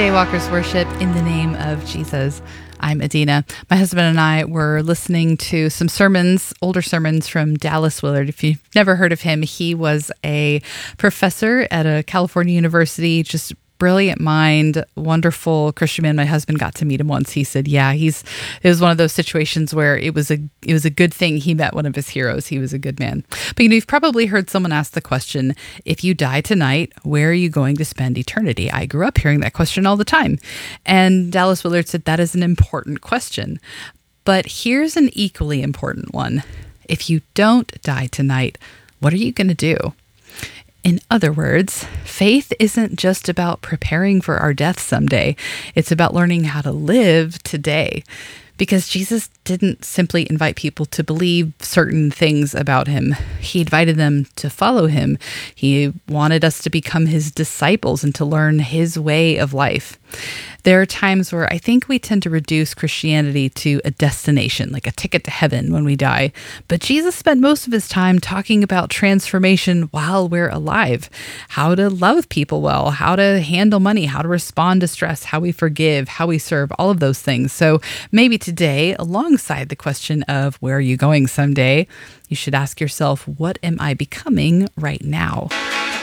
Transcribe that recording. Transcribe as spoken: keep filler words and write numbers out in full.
Jaywalkers Worship in the Name of Jesus. I'm Adina. My husband and I were listening to some sermons, older sermons from Dallas Willard. If you've never heard of him, he was a professor at a California university, just brilliant mind, wonderful Christian man. My husband got to meet him once. He said, yeah, he's, it was one of those situations where it was a, it was a good thing he met one of his heroes. He was a good man. But you know, you've probably heard someone ask the question, if you die tonight, where are you going to spend eternity? I grew up hearing that question all the time. And Dallas Willard said, that is an important question. But here's an equally important one. If you don't die tonight, what are you going to do? In other words, faith isn't just about preparing for our death someday. It's about learning how to live today. Because Jesus didn't simply invite people to believe certain things about him. He invited them to follow him. He wanted us to become his disciples and to learn his way of life. There are times where I think we tend to reduce Christianity to a destination, like a ticket to heaven when we die. But Jesus spent most of his time talking about transformation while we're alive, how to love people well, how to handle money, how to respond to stress, how we forgive, how we serve, all of those things. So maybe today, alongside the question of where are you going someday, you should ask yourself, what am I becoming right now?